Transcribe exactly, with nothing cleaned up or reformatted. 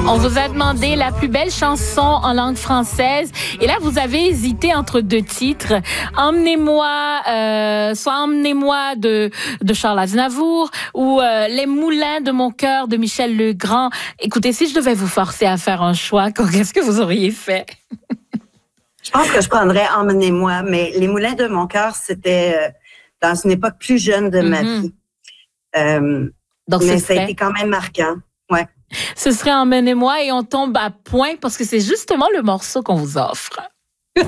On vous a demandé la plus belle chanson en langue française. Et là, vous avez hésité entre deux titres. Emmenez-moi, euh, soit Emmenez-moi de, de Charles Aznavour ou euh, Les Moulins de mon cœur de Michel Legrand. Écoutez, si je devais vous forcer à faire un choix, qu'est-ce que vous auriez fait? Je pense que je prendrais Emmenez-moi, mais Les Moulins de mon cœur, c'était euh, dans une époque plus jeune de ma Mm-hmm. vie. Euh, Donc, mais ce ça a serait... été quand même marquant. Ouais. Ce serait Emmenez-moi et on tombe à point parce que c'est justement le morceau qu'on vous offre.